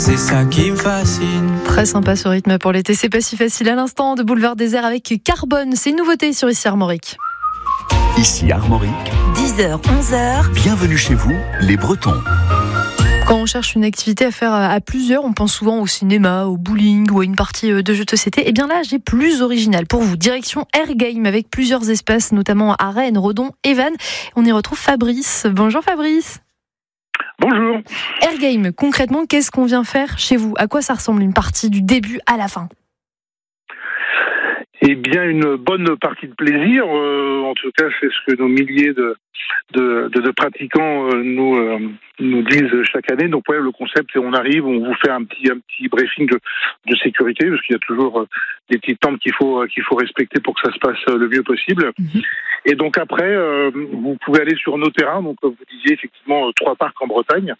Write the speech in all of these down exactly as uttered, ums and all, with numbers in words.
C'est ça qui me fascine. Très sympa ce rythme pour l'été, c'est pas si facile. À l'instant de Boulevard Désert avec Carbone, c'est une nouveauté sur Ici Armorique. Ici Armorique, dix heures, onze heures. Bienvenue chez vous, les Bretons. Quand on cherche une activité à faire à plusieurs, on pense souvent au cinéma, au bowling ou à une partie de jeux de société. Et bien là, j'ai plus original pour vous. Direction Airgame avec plusieurs espaces, notamment à Rennes, Redon et Vannes. On y retrouve Fabrice. Bonjour Fabrice. Bonjour. Airgame, concrètement, qu'est-ce qu'on vient faire chez vous ? À quoi ça ressemble une partie du début à la fin ? Eh bien, une bonne partie de plaisir. Euh, en tout cas, c'est ce que nos milliers de, de, de, de pratiquants euh, nous, euh, nous disent chaque année. Donc, ouais, le concept, c'est on arrive, on vous fait un petit, un petit briefing de, de sécurité, parce qu'il y a toujours euh, des petites tempes qu'il faut, euh, qu'il faut respecter pour que ça se passe euh, le mieux possible. Mm-hmm. Et donc, après, euh, vous pouvez aller sur nos terrains. Donc, comme vous disiez, effectivement, euh, trois parcs en Bretagne.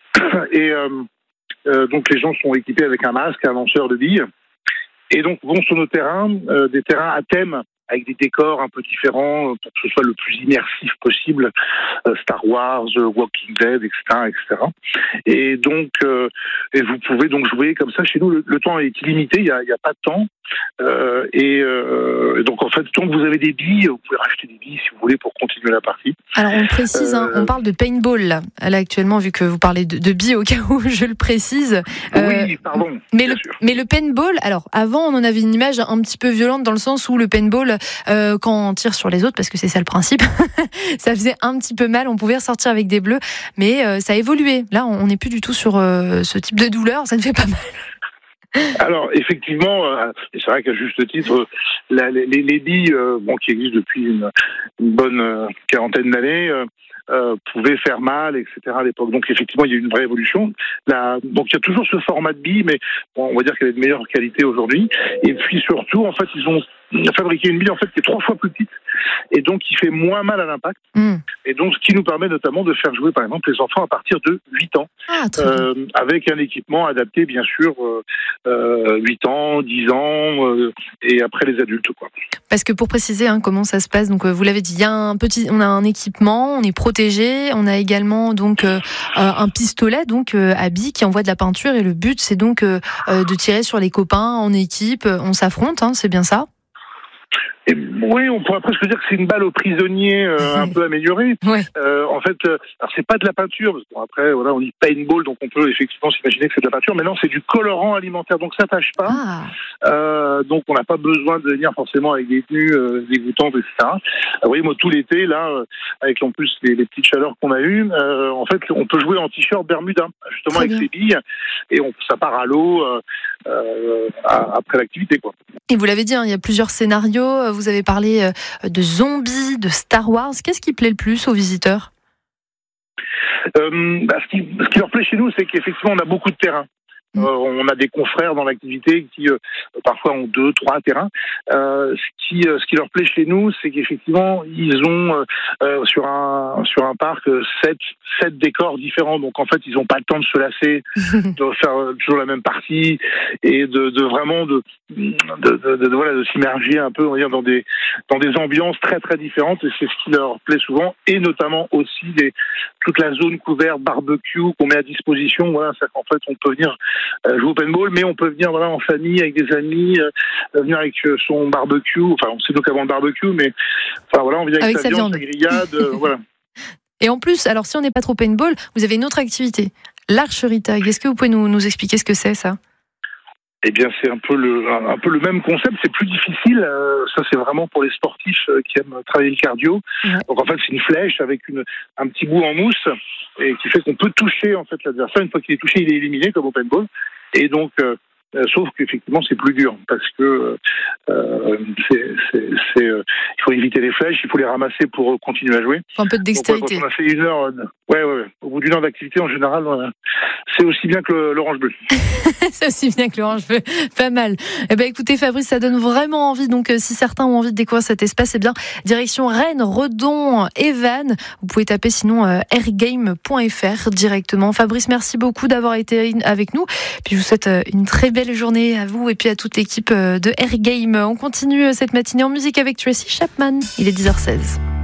Et euh, euh, donc, les gens sont équipés avec un masque, un lanceur de billes. Et donc vont sur nos terrains, euh, des terrains à thème, avec des décors un peu différents, pour que ce soit le plus immersif possible, euh, Star Wars, Walking Dead, et cetera, et cetera. Et donc, euh, et vous pouvez donc jouer comme ça. Chez nous, le, le temps est illimité, il n'y a, il y a pas de temps. Euh, et, euh, et donc, en fait, tant que vous avez des billes, vous pouvez racheter des billes si vous voulez pour continuer la partie. Alors, on précise, euh, hein, on parle de paintball là, là actuellement, vu que vous parlez de, de billes au cas où je le précise. Euh, oui, pardon. Mais le, sûr. mais le paintball, alors avant, on en avait une image un petit peu violente dans le sens où le paintball, euh, quand on tire sur les autres, parce que c'est ça le principe, ça faisait un petit peu mal. On pouvait ressortir avec des bleus, mais euh, ça a évolué. Là, on n'est plus du tout sur euh, ce type de douleur. Ça ne fait pas mal. Alors effectivement, euh, c'est vrai qu'à juste titre, la, les, les billes, euh, bon, qui existent depuis une, une bonne euh, quarantaine d'années, euh, euh, pouvaient faire mal, et cetera à l'époque. Donc effectivement, il y a eu une vraie évolution. La, donc il y a toujours ce format de bille, mais bon, on va dire qu'elle est de meilleure qualité aujourd'hui. Et puis surtout, en fait, ils ont fabriqué une bille en fait qui est trois fois plus petite et donc qui fait moins mal à l'impact. Mmh. Et donc ce qui nous permet notamment de faire jouer par exemple les enfants à partir de huit ans, ah, euh, avec un équipement adapté bien sûr euh, euh, huit ans, dix ans euh, et après les adultes quoi. Parce que pour préciser hein, comment ça se passe, donc euh, vous l'avez dit, il y a un petit, on a un équipement, on est protégé, on a également donc euh, un pistolet donc euh, à billes qui envoie de la peinture et le but c'est donc euh, de tirer sur les copains en équipe, on s'affronte, hein, c'est bien ça? Et oui, on pourrait presque dire que c'est une balle aux prisonniers euh, un peu améliorée. Ouais. Euh, en fait, euh, alors c'est pas de la peinture, parce que bon, après, voilà, on dit paintball, donc on peut effectivement s'imaginer que c'est de la peinture, mais non, c'est du colorant alimentaire, donc ça tâche pas. Ah. Euh, donc on n'a pas besoin de venir forcément avec des tenues euh, dégoûtantes, et cetera. Vous voyez, moi, tout l'été, là, euh, avec en plus les, les petites chaleurs qu'on a eues, euh, en fait, on peut jouer en t-shirt Bermuda, justement Très avec bien. ses billes, et on, ça part à l'eau euh, euh, après l'activité, quoi. Et vous l'avez dit, hein, il y a plusieurs scénarios. Vous avez parlé de zombies, de Star Wars. Qu'est-ce qui plaît le plus aux visiteurs ? euh, bah, ce, qui, ce qui leur plaît chez nous, c'est qu'effectivement, on a beaucoup de terrains. Euh, on a des confrères dans l'activité qui euh, parfois ont deux, trois terrains. Euh, ce qui, euh, ce qui leur plaît chez nous, c'est qu'effectivement ils ont euh, sur un sur un parc sept, sept décors différents. Donc en fait, ils n'ont pas le temps de se lasser, de faire toujours la même partie et de, de vraiment de de, de, de, de voilà de s'immerger un peu, on va dire, dans des dans des ambiances très très différentes. Et c'est ce qui leur plaît souvent. Et notamment aussi les, toute la zone couverte barbecue qu'on met à disposition. Voilà, c'est qu'en fait on peut venir Euh, jouer au paintball, mais on peut venir voilà en famille avec des amis, euh, venir avec euh, son barbecue. Enfin, on sait donc avant le barbecue, mais enfin voilà, on vient avec, avec sa, sa viande, sa grillade, euh, voilà. Et en plus, alors si on n'est pas trop paintball, vous avez une autre activité, l'archerie tag. Est-ce que vous pouvez nous, nous expliquer ce que c'est ça ? Eh bien, c'est un peu le un, un peu le même concept. C'est plus difficile. Euh, ça, c'est vraiment pour les sportifs euh, qui aiment travailler le cardio. Ouais. Donc, en fait, c'est une flèche avec une un petit bout en mousse et qui fait qu'on peut toucher en fait l'adversaire. Une fois qu'il est touché, il est éliminé comme au paintball. Et donc, euh, euh, sauf qu'effectivement, c'est plus dur parce que euh, c'est, c'est, c'est euh, il faut éviter les flèches, il faut les ramasser pour continuer à jouer. Un peu de dextérité. Donc, ouais, quand on a fait une heure, euh, ouais, ouais, ouais. Au bout d'une heure d'activité, en général, euh, c'est aussi bien que le, l'orange bleu. C'est aussi bien que l'orange bleu, pas mal. Eh ben, écoutez, Fabrice, ça donne vraiment envie. Donc, euh, si certains ont envie de découvrir cet espace, eh bien, direction Rennes, Redon et Vannes. Vous pouvez taper sinon euh, airgame point f r directement. Fabrice, merci beaucoup d'avoir été avec nous. Puis, je vous souhaite euh, une très belle journée à vous et puis à toute l'équipe euh, de Airgame. On continue cette matinée en musique avec Tracy Chapman. Il est dix heures seize.